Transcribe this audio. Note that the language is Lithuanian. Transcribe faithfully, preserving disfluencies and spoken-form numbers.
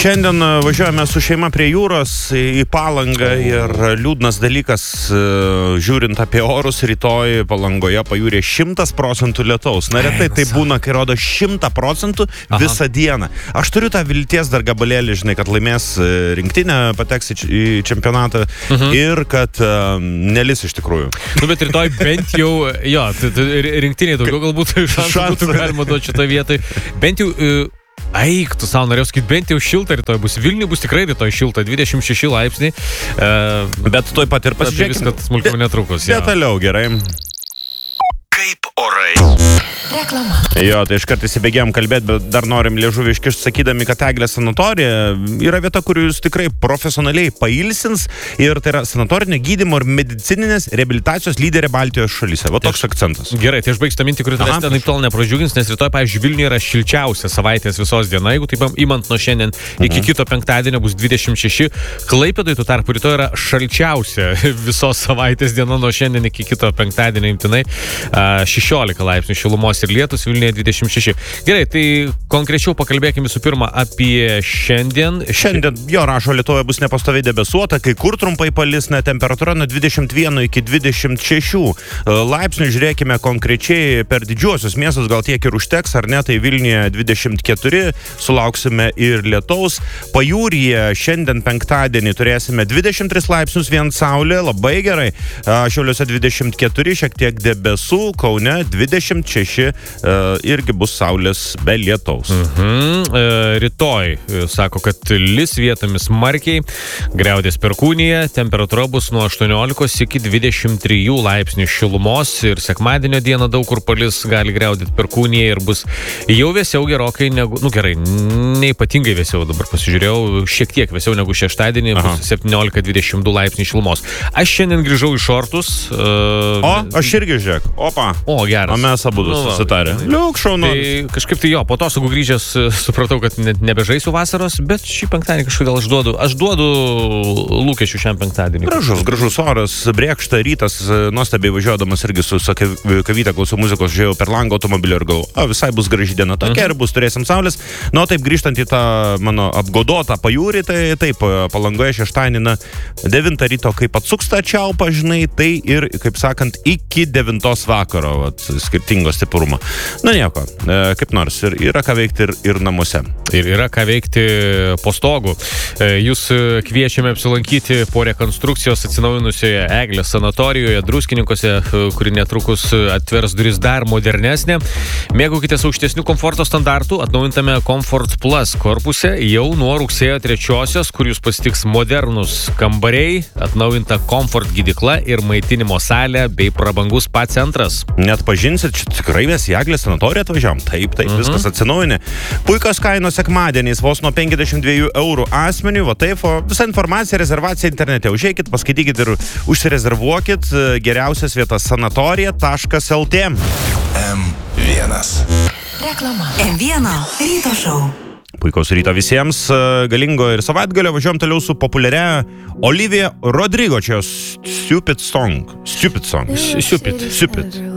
Šiandien važiuojame su šeima prie jūros į Palangą ir liūdnas dalykas, žiūrint apie orus, rytoj Palangoje pajūrė šimtas procentų lietaus. Na, retai tai būna, kai rodo šimtą procentų visą dieną. Aš turiu tą vilties dar gabalėlį, žinai, kad laimės rinktinę, pateks į čempionatą mhm. ir kad uh, nelis iš tikrųjų. Nu, bet rytoj bent jau, jo, rinktiniai daugiau galbūt šansų būtų galima duoti šitą vietą. Bent jau... Uh, Eik, tu savo norėjau sakyti, bent jau šilta rytoj bus. Vilniui bus tikrai rytoj šilta, dvidešimt šeši laipsniai. Uh, bet tuoj pat ir pasižiūrėkime. Viskas smulkiau netrukus. Detaliau, gerai. Kaip orai? Reklama. Jo, tai iš kartais įbėgėjom kalbėti, bet dar norim liežuvį iškišti, sakydami, kad Eglės sanatorija yra vieta, kur jūs tikrai profesionaliai pailsins ir tai yra sanatorinio gydymo ir medicininės reabilitacijos lyderė Baltijos šalyse. Va toks akcentas. Gerai, tai aš baigsiu tą mintį, kuri tavęs ten tol nepradžiugins, nes rytoj, pavyzdžiui, Vilniuje yra šilčiausia savaitės visos diena, jeigu taip imant nuo šiandien iki mhm. kito penktadienio bus dvidešimt šeši. Klaipėdoj tuo tarpu rytoj yra šalčiausia visos savaitės diena nuo šiandien iki kito penktadienio imtinai šešiolika laipsnių šilumos ir lietus, Vilniuje dvidešimt šeši. Gerai, tai konkrečiau pakalbėkime visų pirma apie šiandien. Šiandien, jo, rašo, Lietuvoje bus nepastoviai debesuota, kai kur trumpai palis, na, temperatūra nuo dvidešimt vieno iki dvidešimt šešių laipsnių. Žiūrėkime konkrečiai per didžiuosius miestus, gal tiek ir užteks, ar ne, tai Vilniuje dvidešimt keturi, sulauksime ir lietaus. Pajūryje šiandien penktadienį turėsime dvidešimt tris laipsnius, vien saulė, labai gerai. Šiauliuose dvidešimt keturi, šiek tiek debesų, Kaune dvidešimt šeši, irgi bus saulės be lietaus. Mhm. E, rytoj, sako, kad lis vietomis smarkiai, griaudės perkūnija, temperatūra bus nuo aštuoniolikos iki dvidešimt trijų laipsnių šilumos ir sekmadienio dieną daug kur palis gali griaudėti perkūnija ir bus jau vėsiau gerokai negu, nu gerai, neipatingai vėsiau, dabar pasižiūrėjau, šiek tiek vėsiau negu šeštadienį, Aha. bus septyniolika dvidešimt du laipsnių šilumos. Aš šiandien grįžau į šortus. Uh, o, aš irgi žiūrėk, opa. O, geras. O mes abu nu, susitarė. Liuk, šaunu. Tai kažkaip tai jo, po to sagų grįžęs supratau, kad ne, nebežaisiu vasaros, bet šį penktadienį kažkodėl aš duodu, aš duodu lūkesčių šiam penktadienį. Gražus, gražus oras, brėkšta rytas, nuostabiai važiuodamas irgi su kavytę klausau muzikos, žiūrėjau per langą automobilio ir galvoju, o visai bus graži diena, tokia ir bus, turėsim saulės. Nu, taip grįžtant į tą mano apgodotą pajūrį, tai taip, Palangoje šeštadienį devintą ryto, kaip atsuks tą čiaupą, žinai, tai ir, kaip sakant, iki devintos vakaro, vat, skirtingo stiprumo. Na nieko, e, kaip nors, ir yra ką veikti ir, ir namuose. Ir yra ką veikti po stogu. E, jūs kviečiame apsilankyti po rekonstrukcijos atsinaujinusioje Eglės sanatorijoje Druskininkuose, kuri netrukus atvers duris dar modernesnė. Mėgaukitės aukštesnių komforto standartų atnaujintame Comfort Plus korpuse jau nuo rugsėjo trečiosios, kur jūs pasitiks modernus kambariai, atnaujinta Comfort gydykla ir maitinimo salė bei prabangus spa centras. Net pažinsit, čia tikrai mes į Eglės sanatoriją atvažiavom. Taip, taip, mhm. viskas atsinaujinė. Puikios kainos sekmadieniais, vos nuo penkiasdešimt dviejų eurų asmeniui, va taip, o visą informaciją, rezervaciją internete. Užeikit, paskaitykit ir užsirezervuokit. Geriausias vietas sanatorija taškas el tė. M vienas. Reklama. M vienas ryto šou. Puikaus ryto visiems, galingo ir savaitgalio. Važiuojam toliau su populiaria Olivia Rodrigo, čia Stupid Song. Stupid Song. Stupid. Stupid.